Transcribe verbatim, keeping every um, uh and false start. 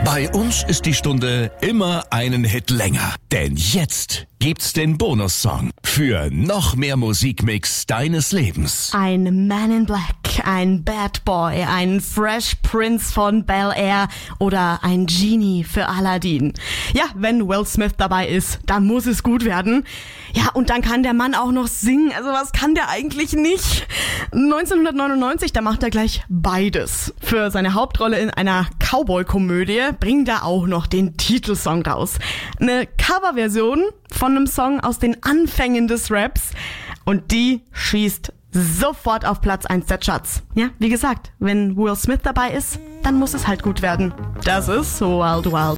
Bei uns ist die Stunde immer einen Hit länger. Denn jetzt gibt's den Bonussong für noch mehr Musikmix deines Lebens. Ein Man in Black, ein Bad Boy, ein Fresh Prince von Bel-Air oder ein Genie für Aladdin. Ja, wenn Will Smith dabei ist, dann muss es gut werden. Ja, und dann kann der Mann auch noch singen. Also was kann der eigentlich nicht? neunzehnhundertneunundneunzig, da macht er gleich beides. Für seine Hauptrolle in einer Cowboy-Komödie bringt er auch noch den Titelsong raus. Eine Coverversion von einem Song aus den Anfängen des Raps. Und die schießt sofort auf Platz eins der Charts. Ja, wie gesagt, wenn Will Smith dabei ist, dann muss es halt gut werden. Das ist Wild Wild